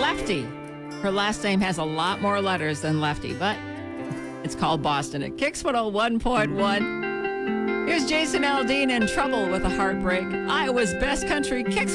Lefty. Her last name has a lot more letters than Lefty, but it's called Boston at Kicks 101.1. Here's Jason Aldean in Trouble with a Heartbreak. Iowa's best country Kicks